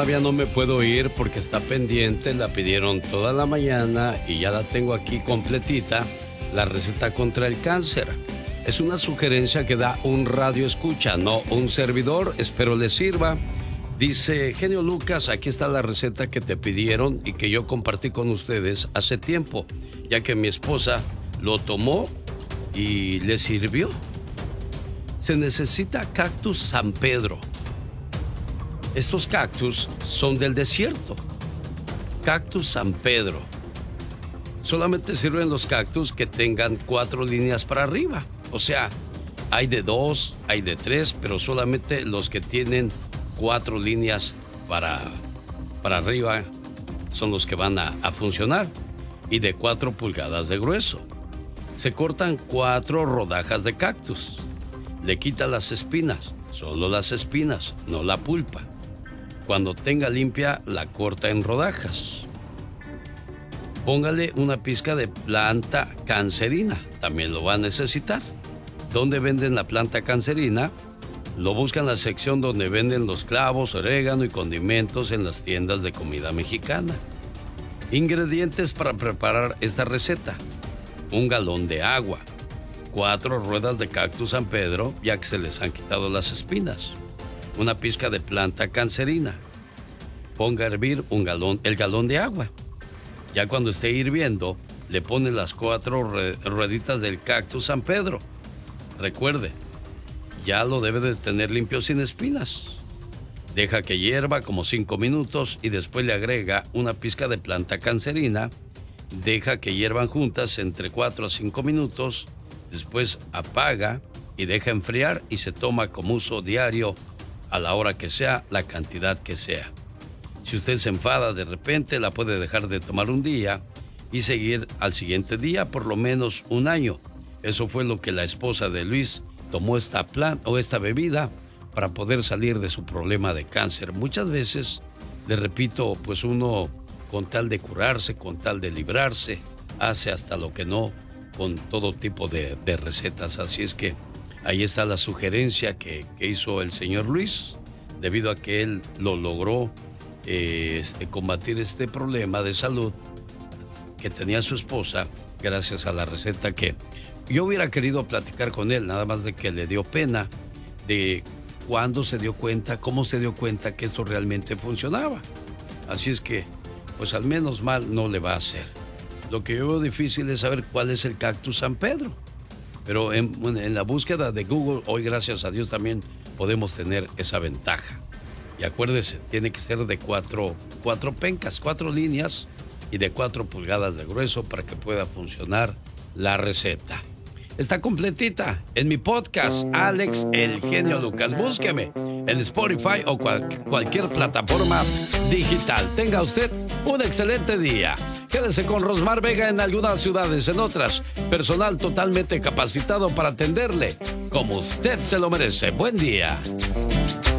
todavía no me puedo ir porque está pendiente, la pidieron toda la mañana y ya la tengo aquí completita, la receta contra el cáncer. Es una sugerencia que da un radio escucha, no un servidor, espero les sirva. Dice, genio Lucas, aquí está la receta que te pidieron y que yo compartí con ustedes hace tiempo, ya que mi esposa lo tomó y le sirvió. Se necesita cactus San Pedro. Estos cactus son del desierto. Cactus San Pedro. Solamente sirven los cactus que tengan 4 líneas para arriba. O sea, hay de 2, hay de 3, pero solamente los que tienen 4 líneas para arriba son los que van a funcionar. Y de 4 pulgadas de grueso. Se cortan 4 rodajas de cactus. Le quita las espinas, solo las espinas, no la pulpa. Cuando tenga limpia, la corta en rodajas. Póngale una pizca de planta cancerina, también lo va a necesitar. ¿Dónde venden la planta cancerina? Lo busca en la sección donde venden los clavos, orégano y condimentos en las tiendas de comida mexicana. Ingredientes para preparar esta receta: 1 galón de agua, 4 ruedas de cactus San Pedro, ya que se les han quitado las espinas, una pizca de planta cancerina. Ponga a hervir el galón de agua. Ya cuando esté hirviendo, le pone las 4 rueditas del cactus San Pedro. Recuerde, ya lo debe de tener limpio sin espinas. Deja que hierva como 5 minutos y después le agrega una pizca de planta cancerina. Deja que hiervan juntas entre 4 a 5 minutos. Después apaga y deja enfriar y se toma como uso diario a la hora que sea, la cantidad que sea. Si usted se enfada de repente, la puede dejar de tomar un día y seguir al siguiente día por lo menos 1 año. Eso fue lo que la esposa de Luis tomó esta bebida para poder salir de su problema de cáncer. Muchas veces, le repito, pues uno con tal de curarse, con tal de librarse, hace hasta lo que no con todo tipo de recetas. Así es que ahí está la sugerencia que hizo el señor Luis, debido a que él lo logró combatir este problema de salud que tenía su esposa gracias a la receta que yo hubiera querido platicar con él, nada más de que le dio pena de cuándo se dio cuenta, cómo se dio cuenta que esto realmente funcionaba. Así es que, pues al menos mal no le va a hacer. Lo que yo veo difícil es saber cuál es el cactus San Pedro. Pero en la búsqueda de Google, hoy gracias a Dios también podemos tener esa ventaja. Y acuérdese, tiene que ser de 4 pencas, 4 líneas y de 4 pulgadas de grueso para que pueda funcionar la receta. Está completita en mi podcast, Alex El Genio Lucas. Búsqueme en Spotify o cualquier plataforma digital. Tenga usted un excelente día. Quédese con Rosmar Vega en algunas ciudades, en otras, personal totalmente capacitado para atenderle como usted se lo merece. Buen día.